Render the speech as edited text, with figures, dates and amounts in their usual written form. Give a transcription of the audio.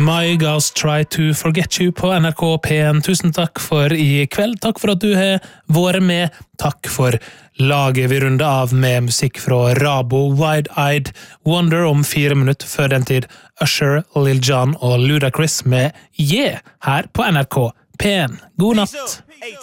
My Girls Try to Forget You på NRK P1. Tusen takk for i kveld. Takk for at du har vært med. Takk for laget vi runder av med musikk fra Rabo, Wide Eyed Wonder om 4 minutter før den tid. Usher, Lil Jon og Ludacris med Yeah her på NRK P1. God natt!